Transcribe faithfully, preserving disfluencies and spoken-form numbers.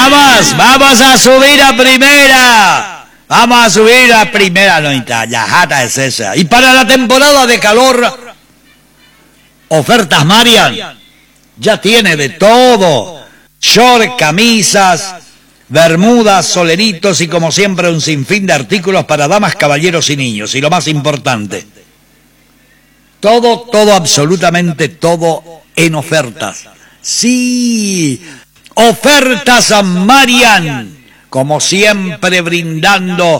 Vamos, vamos a subir a primera. Vamos a subir a primera, no, la jata es esa. Y para la temporada de calor, Ofertas Marian ya tiene de todo. Short, camisas, bermudas, soleritos y como siempre un sinfín de artículos para damas, caballeros y niños. Y lo más importante, todo, todo, absolutamente todo en ofertas. Sí, Ofertas Marian, como siempre brindando